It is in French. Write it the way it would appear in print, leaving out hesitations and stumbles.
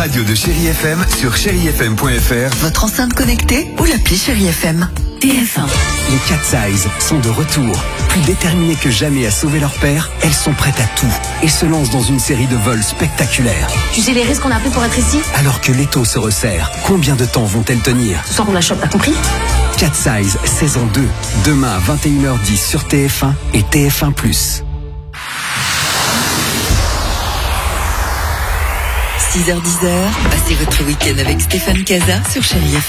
radio de Chérie FM sur chérifm.fr. Votre enceinte connectée ou l'appli Chérie FM. TF1. Les Cat Size sont de retour. Plus déterminées que jamais à sauver leur père, elles sont prêtes à tout et se lancent dans une série de vols spectaculaires. Tu sais les risques qu'on a pris pour être ici? Alors que l'étau se resserre, combien de temps vont-elles tenir? Ce soir on la chope, t'as compris? Cat Size, saison 2. Demain à 21h10 sur TF1 et TF1+. 6h-10h, passez votre week-end avec Stéphane Casa sur Chérie FM.